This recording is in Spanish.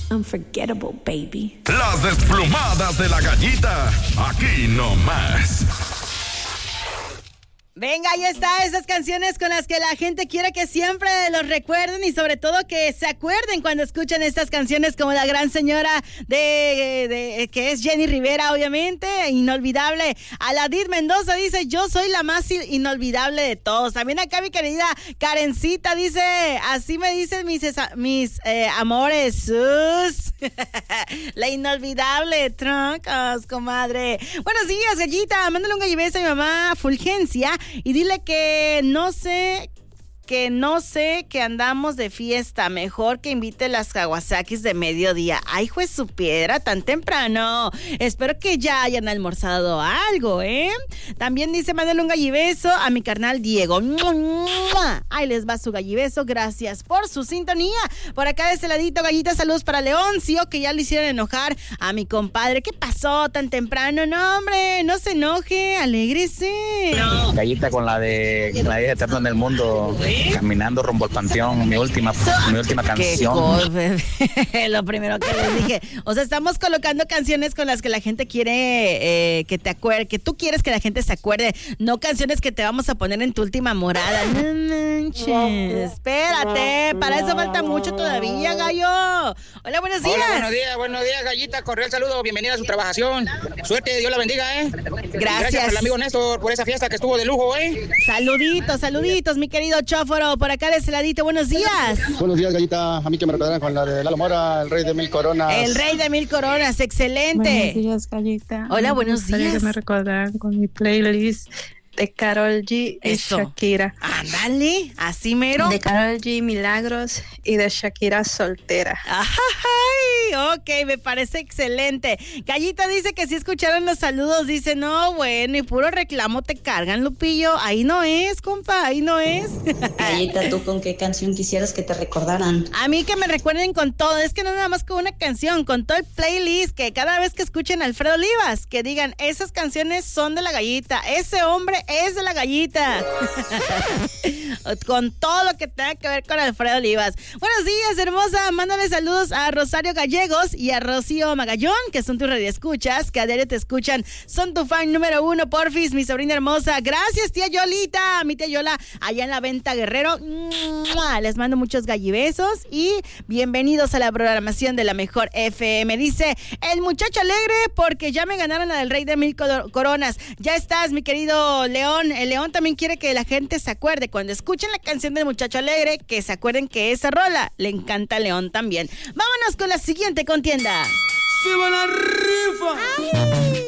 Unforgettable, baby. Las desplumadas de la gallita, aquí nomás. Venga, ahí está, esas canciones con las que la gente quiere que siempre los recuerden y sobre todo que se acuerden cuando escuchan estas canciones, como la gran señora de que es Jenny Rivera, obviamente, inolvidable. Aladid Mendoza dice, yo soy la más inolvidable de todos. También acá mi querida Karencita dice, así me dicen mis amores, sus. La inolvidable, troncos, comadre. Buenos días, gallita, mándale un gallibeso a mi mamá Fulgencia y dile que no sé, que andamos de fiesta. Mejor que invite las Kawasaki's de mediodía. Ay, juez su piedra, tan temprano. Espero que ya hayan almorzado algo, ¿eh? También dice, mándale un gallibeso a mi carnal Diego. Ahí les va su gallibeso. Gracias por su sintonía. Por acá de este ladito, gallita, saludos para Leoncio, que ya le hicieron enojar a mi compadre. ¿Qué pasó tan temprano? No, hombre, no se enoje, alégrese. No. Gallita con la de Nadie Eterno en el Mundo. Caminando rumbo al panteón, mi última canción. Lo primero que les dije. O sea, estamos colocando canciones con las que la gente quiere que te acuerde, que tú quieres que la gente se acuerde, no canciones que te vamos a poner en tu última morada. No manches, espérate, para eso falta mucho todavía, gallo. Hola, buenos días. Hola, buenos días, gallita, cordial saludo, bienvenida a su trabajación. Suerte, Dios la bendiga, ¿eh? Gracias al amigo Néstor por esa fiesta que estuvo de lujo, ¿eh? Saluditos, mi querido Choforo, por acá de ese ladito, buenos días. Buenos días, gallita, a mí que me recordarán con la de Lalo Mora, el rey de 1000 coronas. El rey de 1000 coronas, excelente. Buenos días, gallita. Hola, buenos días. Que me recordarán con mi playlist de Karol G y Shakira. Ándale, así mero. De Karol G, Milagros, y de Shakira, Soltera. Ay, ok, me parece excelente. Gallita dice que si escucharon los saludos, dice, no, bueno, y puro reclamo te cargan, Lupillo. Ahí no es, compa, ahí no es. Gallita, ¿tú con qué canción quisieras que te recordaran? A mí que me recuerden con todo, es que no nada más con una canción, con todo el playlist, que cada vez que escuchen a Alfredo Olivas, que digan, esas canciones son de la gallita, ese hombre es de la gallita. Con todo lo que tenga que ver con Alfredo Olivas. Buenos días, hermosa. Mándale saludos a Rosario Gallegos y a Rocío Magallón, que son tus radioescuchas, que a diario te escuchan. Son tu fan número 1, porfis, mi sobrina hermosa. Gracias, tía Yolita. Mi tía Yola, allá en la Venta Guerrero. Les mando muchos gallibesos y bienvenidos a la programación de la mejor FM. Dice, el muchacho alegre porque ya me ganaron la del rey de 1000 coronas. Ya estás, mi querido León. El León también quiere que la gente se acuerde cuando escuchen la canción del muchacho alegre, que se acuerden que esa rola le encanta a León también. Vámonos con la siguiente contienda. ¡Se va la rifa!